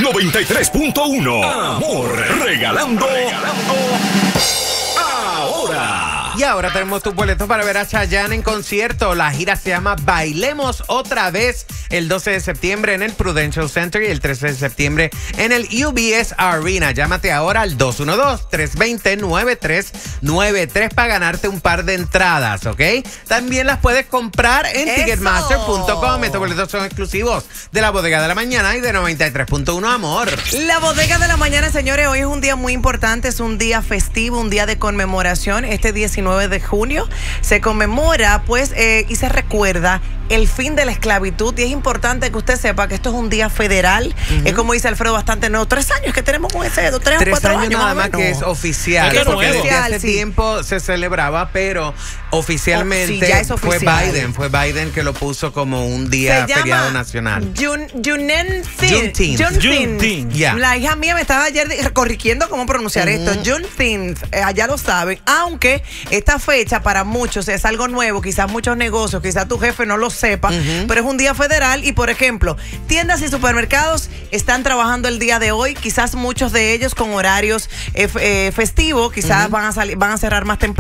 93.1. Amor, regalando ahora. Y ahora tenemos tus boletos para ver a Chayanne en concierto. La gira se llama Bailemos Otra Vez, el 12 de septiembre en el Prudential Center y el 13 de septiembre en el UBS Arena. Llámate ahora al 212-320-9393 para ganarte un par de entradas, ¿ok? También las puedes comprar en Ticketmaster.com. Estos boletos son exclusivos de la Bodega de la Mañana y de 93.1 Amor. La Bodega de la Mañana, señores, hoy es un día muy importante, es un día festivo, un día de conmemoración. Este 19 de junio se conmemora, pues, y se recuerda el fin de la esclavitud. Y es importante que usted sepa que esto es un día federal. Es como dice Alfredo, bastante nuevo. 3 años que tenemos con ese, 3 o 4 años nada más que es oficial. Es porque oficial, desde hace tiempo se celebraba, pero oficialmente sí, ya es oficial. Fue Biden que lo puso como un día feriado nacional. Juneteenth. Yeah. La hija mía me estaba ayer corrigiendo cómo pronunciar esto. Juneteenth, allá lo saben. Aunque esta fecha para muchos es algo nuevo, quizás muchos negocios, quizás tu jefe no lo sepa, pero es un día federal y, por ejemplo, tiendas y supermercados están trabajando el día de hoy, quizás muchos de ellos con horarios festivos, quizás van a cerrar más temprano.